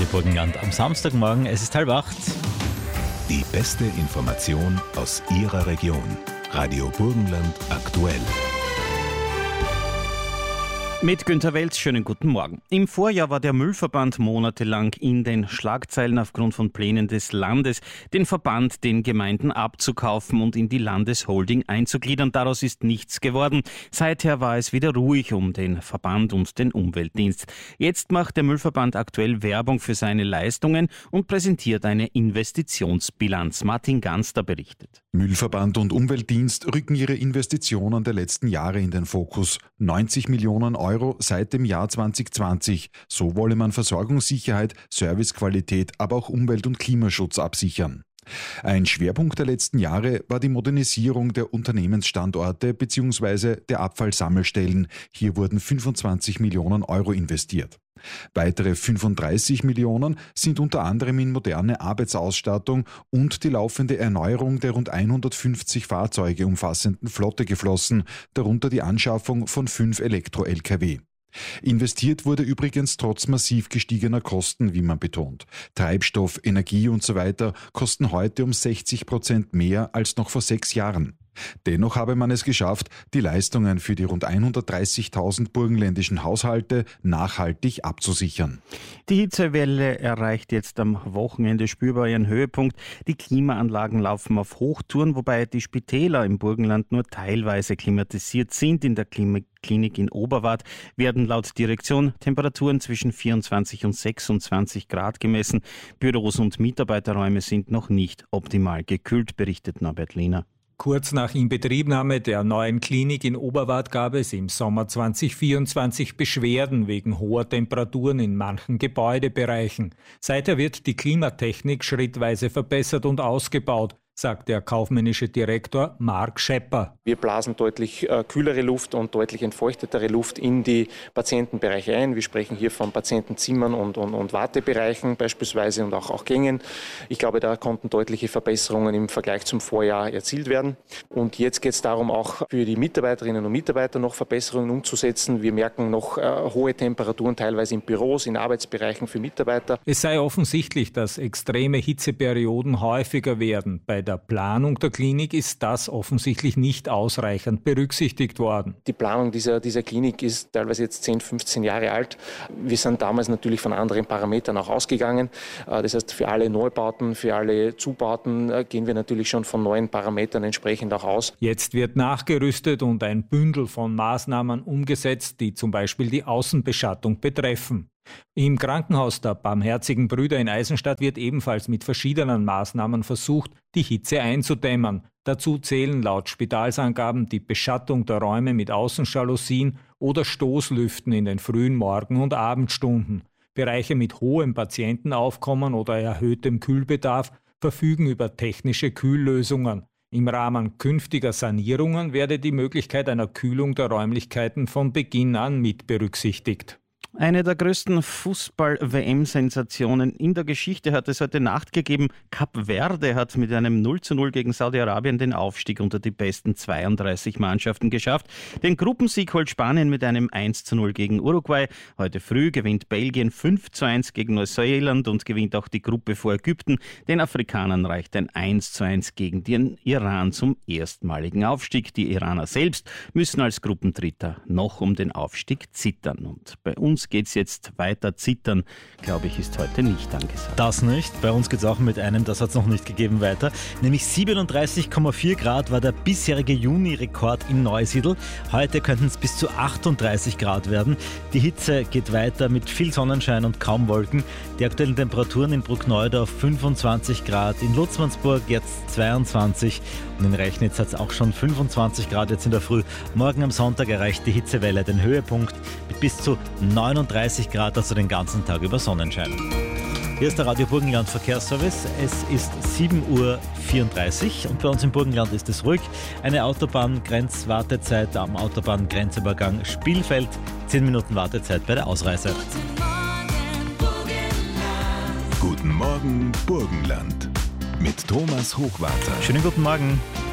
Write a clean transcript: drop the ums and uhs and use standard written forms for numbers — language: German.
Radio Burgenland am Samstagmorgen. Es ist 7:30. Die beste Information aus Ihrer Region. Radio Burgenland aktuell. Mit Günther Welz, schönen guten Morgen. Im Vorjahr war der Müllverband monatelang in den Schlagzeilen aufgrund von Plänen des Landes, den Verband den Gemeinden abzukaufen und in die Landesholding einzugliedern. Daraus ist nichts geworden. Seither war es wieder ruhig um den Verband und den Umweltdienst. Jetzt macht der Müllverband aktuell Werbung für seine Leistungen und präsentiert eine Investitionsbilanz. Martin Ganster berichtet. Müllverband und Umweltdienst rücken ihre Investitionen der letzten Jahre in den Fokus. 90 Millionen Euro seit dem Jahr 2020. So wolle man Versorgungssicherheit, Servicequalität, aber auch Umwelt- und Klimaschutz absichern. Ein Schwerpunkt der letzten Jahre war die Modernisierung der Unternehmensstandorte bzw. der Abfallsammelstellen. Hier wurden 25 Millionen Euro investiert. Weitere 35 Millionen sind unter anderem in moderne Arbeitsausstattung und die laufende Erneuerung der rund 150 Fahrzeuge umfassenden Flotte geflossen, darunter die Anschaffung von 5 Elektro-Lkw. Investiert wurde übrigens trotz massiv gestiegener Kosten, wie man betont. Treibstoff, Energie usw. kosten heute um 60% mehr als noch vor 6 Jahren. Dennoch habe man es geschafft, die Leistungen für die rund 130.000 burgenländischen Haushalte nachhaltig abzusichern. Die Hitzewelle erreicht jetzt am Wochenende spürbar ihren Höhepunkt. Die Klimaanlagen laufen auf Hochtouren, wobei die Spitäler im Burgenland nur teilweise klimatisiert sind. In der Klinik in Oberwart werden laut Direktion Temperaturen zwischen 24 und 26 Grad gemessen. Büros und Mitarbeiterräume sind noch nicht optimal gekühlt, berichtet Norbert Lehner. Kurz nach Inbetriebnahme der neuen Klinik in Oberwart gab es im Sommer 2024 Beschwerden wegen hoher Temperaturen in manchen Gebäudebereichen. Seither wird die Klimatechnik schrittweise verbessert und ausgebaut, sagt der kaufmännische Direktor Marc Schepper. Wir blasen deutlich kühlere Luft und deutlich entfeuchtetere Luft in die Patientenbereiche ein. Wir sprechen hier von Patientenzimmern und Wartebereichen beispielsweise und auch Gängen. Ich glaube, da konnten deutliche Verbesserungen im Vergleich zum Vorjahr erzielt werden. Und jetzt geht es darum, auch für die Mitarbeiterinnen und Mitarbeiter noch Verbesserungen umzusetzen. Wir merken noch hohe Temperaturen teilweise in Büros, in Arbeitsbereichen für Mitarbeiter. Es sei offensichtlich, dass extreme Hitzeperioden häufiger werden. Bei der Planung der Klinik ist das offensichtlich nicht ausreichend berücksichtigt worden. Die Planung dieser Klinik ist teilweise jetzt 10, 15 Jahre alt. Wir sind damals natürlich von anderen Parametern auch ausgegangen. Das heißt, für alle Neubauten, für alle Zubauten gehen wir natürlich schon von neuen Parametern entsprechend auch aus. Jetzt wird nachgerüstet und ein Bündel von Maßnahmen umgesetzt, die zum Beispiel die Außenbeschattung betreffen. Im Krankenhaus der Barmherzigen Brüder in Eisenstadt wird ebenfalls mit verschiedenen Maßnahmen versucht, die Hitze einzudämmen. Dazu zählen laut Spitalsangaben die Beschattung der Räume mit Außenjalousien oder Stoßlüften in den frühen Morgen- und Abendstunden. Bereiche mit hohem Patientenaufkommen oder erhöhtem Kühlbedarf verfügen über technische Kühllösungen. Im Rahmen künftiger Sanierungen werde die Möglichkeit einer Kühlung der Räumlichkeiten von Beginn an mit berücksichtigt. Eine der größten Fußball-WM-Sensationen in der Geschichte hat es heute Nacht gegeben. Kap Verde hat mit einem 0:0 gegen Saudi-Arabien den Aufstieg unter die besten 32 Mannschaften geschafft. Den Gruppensieg holt Spanien mit einem 1:0 gegen Uruguay. Heute früh gewinnt Belgien 5:1 gegen Neuseeland und gewinnt auch die Gruppe vor Ägypten. Den Afrikanern reicht ein 1:1 gegen den Iran zum erstmaligen Aufstieg. Die Iraner selbst müssen als Gruppendritter noch um den Aufstieg zittern. Und bei uns geht es jetzt weiter. Zittern, glaube ich, ist heute nicht angesagt. Das nicht. Bei uns geht es auch mit einem, das hat es noch nicht gegeben, weiter. Nämlich 37,4 Grad war der bisherige Juni-Rekord in Neusiedl. Heute könnten es bis zu 38 Grad werden. Die Hitze geht weiter mit viel Sonnenschein und kaum Wolken. Die aktuellen Temperaturen in Bruckneudorf 25 Grad, in Lutzmannsburg jetzt 22 und in Rechnitz hat es auch schon 25 Grad jetzt in der Früh. Morgen am Sonntag erreicht die Hitzewelle den Höhepunkt mit bis zu 39 Grad, also den ganzen Tag über Sonnenschein. Hier ist der Radio Burgenland Verkehrsservice. Es ist 7:34 Uhr und bei uns im Burgenland ist es ruhig. Eine Autobahngrenzwartezeit am Autobahngrenzübergang Spielfeld. 10 Minuten Wartezeit bei der Ausreise. Guten Morgen Burgenland mit Thomas Hochwarter. Schönen guten Morgen.